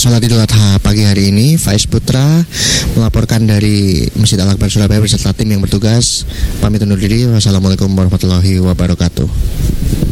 sholat Idul Adha pagi hari ini. Faiz Putra melaporkan dari Masjid Al-Akbar Surabaya beserta tim yang bertugas. Pamit undur diri. Wassalamualaikum warahmatullahi wabarakatuh.